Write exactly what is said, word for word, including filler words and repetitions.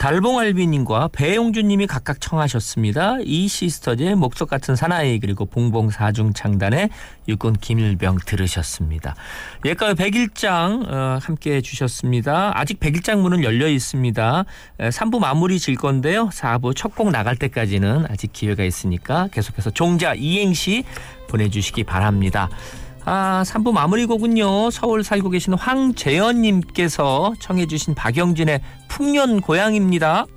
달봉알비님과 배용준님이 각각 청하셨습니다. 이 시스터즈의 목석 같은 사나이 그리고 봉봉사중창단의 육군 김일병 들으셨습니다. 예가요 백일장 어, 함께해 주셨습니다. 아직 백일장 문은 열려 있습니다. 삼 부 마무리 질 건데요. 사 부 첫 곡 나갈 때까지는 아직 기회가 있으니까 계속해서 종자 이행시 보내주시기 바랍니다. 아, 삼 부 마무리 곡은요. 서울 살고 계신 황재현님께서 청해 주신 박영진의 풍년 고향입니다.